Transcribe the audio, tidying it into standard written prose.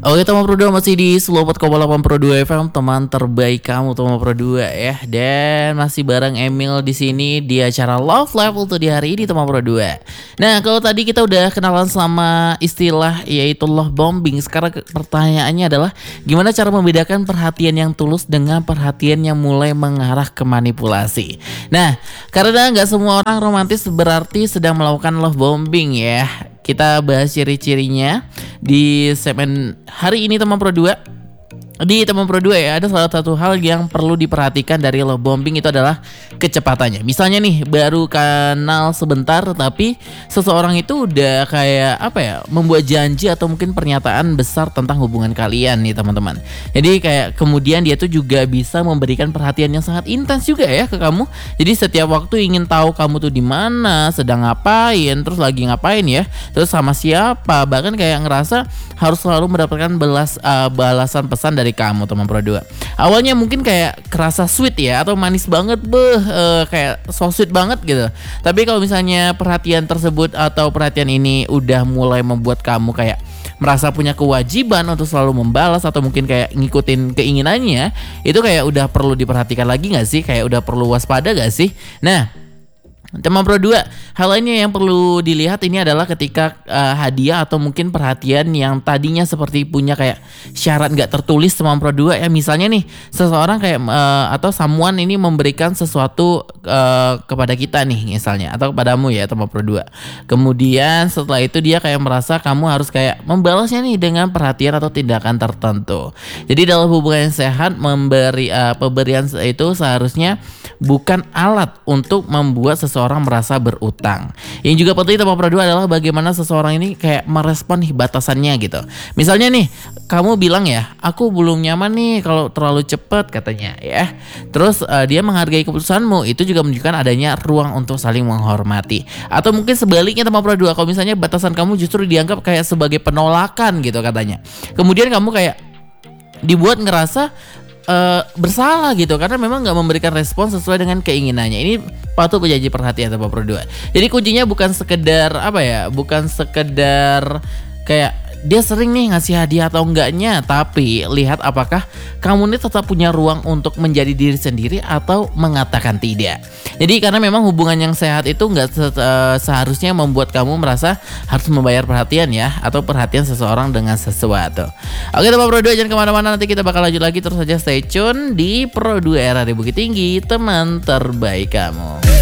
Oke teman Pro 2 masih di Slowpod Kobo 82 FM, teman terbaik kamu teman Pro 2 ya. Dan masih bareng Emil di sini di acara Love Live untuk di hari ini teman Pro 2. Nah, kalau tadi kita udah kenalan sama istilah yaitu love bombing, sekarang pertanyaannya adalah gimana cara membedakan perhatian yang tulus dengan perhatian yang mulai mengarah ke manipulasi. Nah, karena nggak semua orang romantis berarti sedang melakukan love bombing ya. Kita bahas ciri-cirinya di segmen hari ini teman Pro 2. Di teman Pro 2 ya, ada salah satu hal yang perlu diperhatikan dari love bombing itu adalah kecepatannya. Misalnya nih baru kenal sebentar tapi seseorang itu udah kayak apa ya, membuat janji atau mungkin pernyataan besar tentang hubungan kalian nih teman-teman. Jadi kayak kemudian dia tuh juga bisa memberikan perhatian yang sangat intens juga ya ke kamu. Jadi setiap waktu ingin tahu kamu tuh di mana, sedang ngapain, terus lagi ngapain ya, terus sama siapa, bahkan kayak ngerasa harus selalu mendapatkan balasan pesan dari kamu teman Pro 2. Awalnya mungkin kayak kerasa sweet ya atau manis banget kayak so sweet banget gitu. Tapi kalau misalnya perhatian tersebut atau perhatian ini udah mulai membuat kamu kayak merasa punya kewajiban untuk selalu membalas atau mungkin kayak ngikutin keinginannya, itu kayak udah perlu diperhatikan lagi gak sih? Kayak udah perlu waspada gak sih? Nah, teman Pro 2, hal lainnya yang perlu dilihat ini adalah ketika hadiah atau mungkin perhatian yang tadinya seperti punya kayak syarat nggak tertulis teman Pro 2 ya. Misalnya nih seseorang kayak atau someone ini memberikan sesuatu kepada kita nih misalnya, atau kepadamu ya teman Pro 2. Kemudian setelah itu dia kayak merasa kamu harus kayak membalasnya nih dengan perhatian atau tindakan tertentu. Jadi dalam hubungan yang sehat pemberian itu seharusnya bukan alat untuk membuat seseorang merasa berutang. Yang juga penting teman Pro 2 adalah bagaimana seseorang ini kayak merespon batasannya gitu. Misalnya nih, kamu bilang ya, aku belum nyaman nih kalau terlalu cepat katanya ya. Terus dia menghargai keputusanmu, itu juga menunjukkan adanya ruang untuk saling menghormati. Atau mungkin sebaliknya teman Pro 2, kalau misalnya batasan kamu justru dianggap kayak sebagai penolakan gitu katanya. Kemudian kamu kayak dibuat ngerasa bersalah gitu karena memang nggak memberikan respon sesuai dengan keinginannya. Ini patut menjadi perhatian teman Pro 2. Jadi kuncinya bukan sekedar apa ya, bukan sekedar kayak dia sering nih ngasih hadiah atau enggaknya, tapi lihat apakah kamu ini tetap punya ruang untuk menjadi diri sendiri atau mengatakan tidak. Jadi karena memang hubungan yang sehat itu nggak seharusnya membuat kamu merasa harus membayar perhatian ya, atau perhatian seseorang dengan sesuatu. Oke teman Pro 2, jangan kemana-mana, nanti kita bakal lanjut lagi, terus saja stay tune di Pro 2 Era di Bukit Tinggi, teman terbaik kamu.